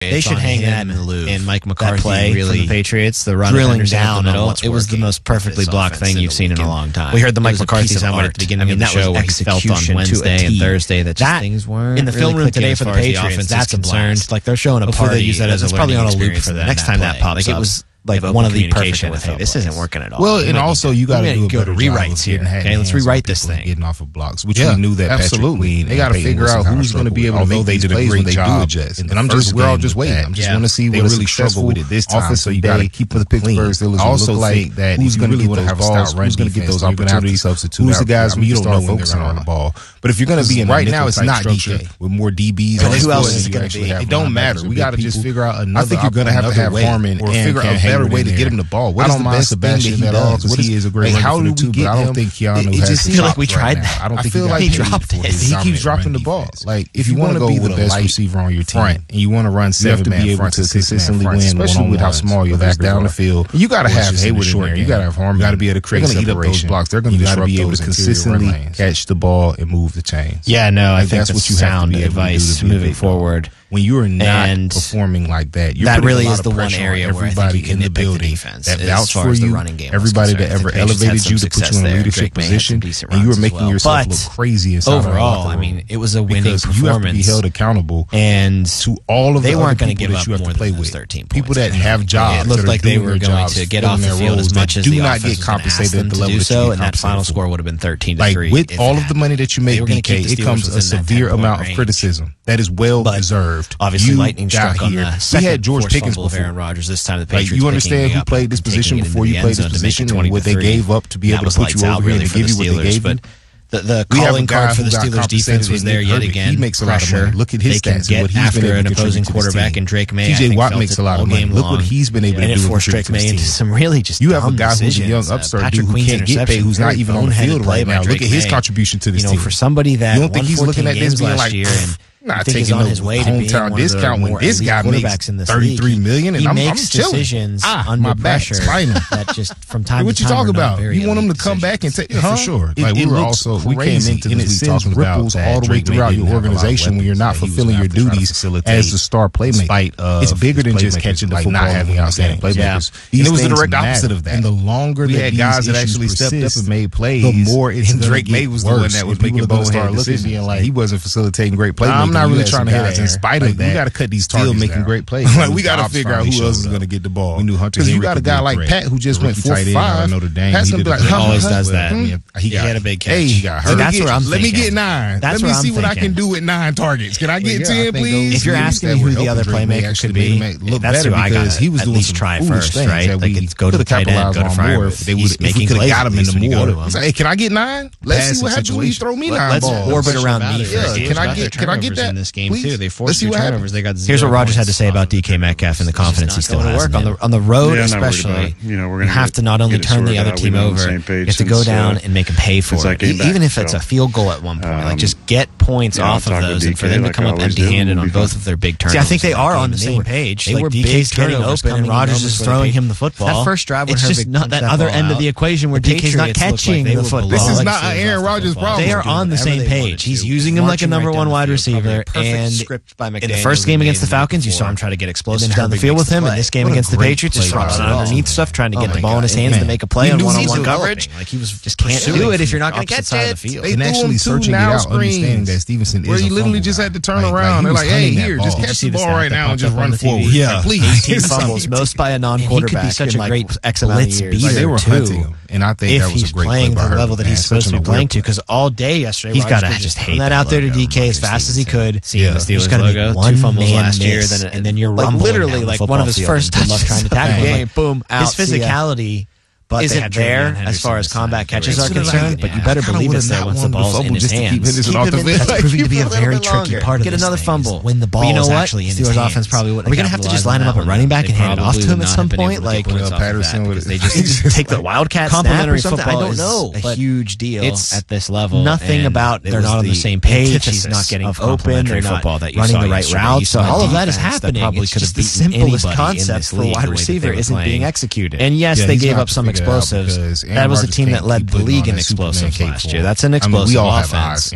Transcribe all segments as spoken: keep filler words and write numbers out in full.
They should hang that in the loop. And Mike McCarthy that play really from the Patriots, the run drilling down the middle, on what's it was the working most perfectly blocked thing you've seen in a long time. We heard the Mike McCarthy sound at the beginning of the show where he felt on Wednesday and Thursday that just things weren't in the film room today for the Patriots. That's concerned. Like they're showing a Hopefully party. they use that as a probably on a loop experience for them. Next time that pops like up. it was like one of the perfect with, hey, this isn't working at all. Well, and also you got to do a go to better job rewrites of here. getting hand Okay, let's hands rewrite on this people thing. Getting off of blocks, which Yeah, we knew that absolutely. Patrick Queen They got to figure out who's going to be able to make these plays when they do adjust. And I'm just, we're all just waiting. I'm just want to see what really struggle with it this time. So you got to keep the Pittsburgh Steelers. I also think that who's going to really want to have a stout run, who's going to get those opportunities, substitute. Who's the guys when you don't know focusing on the ball. But if you're going to be in right now, it's not D K with more D Bs. Who else is it going to be? It don't matter. We got to just figure out another. I think you're going to have to have Harmon or figure out a better way to get him the ball. What is the best thing that he does? What he is a great runner for the two, but I don't think Keanu has. It just feels like we tried that. I don't think I feel like he dropped it. He keeps dropping the ball. Like if you want to be the best receiver on your team and you want to run seven man front to consistently win, especially with how small your back down the field, you got to have Hayward in there. You got to have Harmon. You got to be able to create separation. They're going to eat up those blocks. They're going to disrupt those. You got to be able to consistently catch the ball and move the chains. Yeah, no, I think that's what you sound advice moving forward. When you are not performing like that, you're that really is the one area where everybody in the building that vouch for you, everybody that ever elevated you to put you in a leadership position, and you were making yourself look crazy inside overall. I mean, it was a winning performance. You have to be held accountable, and to all of they the weren't going to people give that up you have more to play than with. thirteen People that have jobs, it looked like they were going to get off the field as much as do the not offense get compensated at the level that so, you and that final score would have been thirteen to like three. with all of the money that you make, D K, it comes a severe amount of criticism that is well deserved. Obviously, lightning struck on the we had George Pickens before Aaron Rodgers this time. The Patriots, you understand who played this position before you played this position and what they gave up to be able to put you over here and give you what they gave you. The, the calling card for the Steelers defense was there yet again. He makes a lot of money. Look at his stats and what he's after been able an to opposing contribute quarterback to and Drake May. T J Watt makes a lot of money. Look what he's been able to do. And it forced Drake May into some really just you have a guy decisions. who's a young upstart dude who can't get paid, who's not even on the field right now. Look at his contribution to this team. team. For somebody that you don't think he's looking at this being like, not taking on his way to being hometown discount when this guy makes thirty-three million and I'm chilling. Decisions ah, under my back, pressure spinal. That just from time what to you time. talk about? You want him to come back and take for sure. Like we were also we came into this week talking about ripples all the way throughout your organization when you're not fulfilling your duties as the star playmaker. It's bigger than just catching the football, not having outstanding playmakers. And it was the direct opposite of that. And the longer we had guys that actually stepped up and made plays, the more it's Drake May was the one that was making bonehead decisions. Like he wasn't facilitating great playmaking. I'm not really trying to hear that. In spite of that, we got to cut these targets. Still making great plays. Like we got to figure out who else is going to get the ball. We knew Hunter because you got a guy like Pat who just went four for five. Notre Dame. Pat's gonna be like, he always does that. He had a big catch. Hey, he got hurt. That's where I'm Let me get nine. Let me see what I can do with nine targets. Can I get ten, please? If you're asking me who the other playmaker could be, that's who I got. He was doing some try first, right? Like go to the tight end, go to Fryer. They would making could have got him in the more. Hey, can I get nine? Let's see what happens when you throw me nine balls. Let's orbit around me. Can I get? Can I get that in this game too? They forced two turnovers. They got zero. Here's what Rodgers had to say about D K Metcalf and the confidence he still has. Work on the on the road, especially. You know, we're gonna have to not only turn the other team over, you have to go down and make them pay for it, even if it's a field goal at one point. Like just get points off of those, and for them to come up empty-handed on both of their big turnovers. See, I think they are on the same page. They were D K's getting open, and Rodgers is throwing him the football. That first drive, it's just not that other end of the equation where D K's not catching the football. This is not an Aaron Rodgers problem. They are on the same page. He's using him like a number one wide receiver, and in the first game against the Falcons, you saw him try to get explosive down the field with him. In this game against the Patriots, just throwing underneath stuff, trying to get the ball in his hands to make a play on one-on-one coverage. Like he was just can't do it if you're not going to catch it. They and actually searching it out, understanding that Stevenson is where he literally just had to turn around. They're like, hey, here, just catch the ball right now and just run forward. Yeah, please. eighteen fumbles, most by a non-quarterback. He could be such a great X amount of years. They were hunting him, and I think that was a great play by If he's playing the level that he's supposed to be playing to, because all day yesterday, he's got to just hate that out there to D K as fast as he could. Yeah, the Steelers logo, one fumbles last year, and then you're literally like one of his first touches trying to tackle him. Boom, his physicality. But isn't there as far as combat catches are concerned, but you better believe it's there once the ball's in his hands. That's proving to be a very tricky part of this. Get another fumble when the ball is actually in his hands. Steelers offense probably wouldn't. Are we gonna have to just line him up at running back and hand it off to him at some point, like Patterson? They just take the wildcat snap or something. I don't know. A huge deal at this level. Nothing about they're not on the same page. He's not getting open. They're not running the right route. So all of that is happening. It's just the simplest concept for wide receiver isn't being executed. And yes, they gave up some explosives. That was a team that led the league in explosives last year. That's an explosive offense.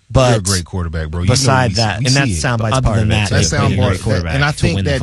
But you're a great quarterback, bro. You beside that, and that soundbites part of that, that soundbite, and I think that